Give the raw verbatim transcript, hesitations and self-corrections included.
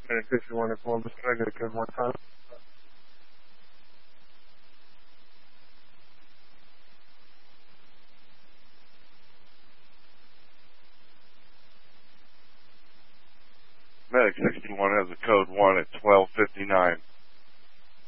Medic sixty-one at Columbus. Can I get a code one time? Medic sixty-one has a code one at twelve fifty-nine.